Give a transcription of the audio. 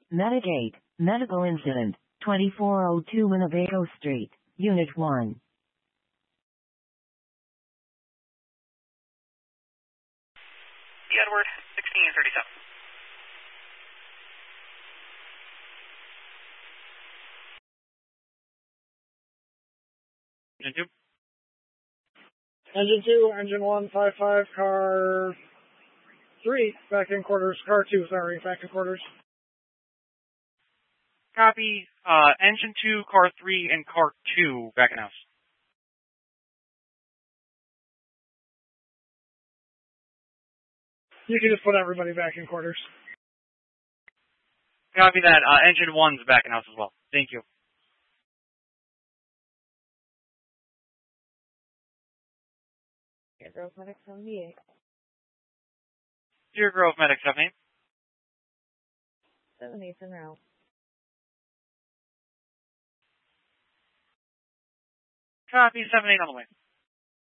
Medigate, medical incident, 2402 Winnebago Street, Unit 1. Edward, 1637. Engine 2. Engine 2, engine 1, 55, car 3, back in quarters. Car 2, sorry, back in quarters. Copy. Engine 2, car 3, and car 2 back in house. You can just put everybody back in quarters. Copy that. Engine 1's back in house as well. Thank you. Deer Grove Medic 78. Deer Grove Medic 78. 78's en route. Copy. 78 on the way.